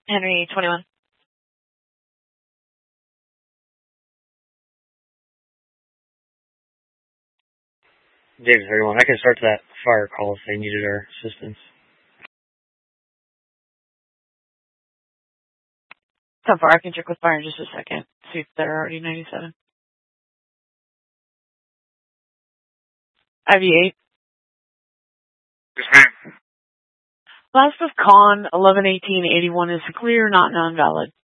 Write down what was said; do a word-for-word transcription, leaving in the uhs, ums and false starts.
Henry twenty-one. David thirty-one. I can start that fire call if they needed our assistance. So far, I can check with fire in just a second. See if they're already ninety-seven. I V eight. Yes, ma'am. Last of con eleven eighteen eighty-one is clear, not non-valid.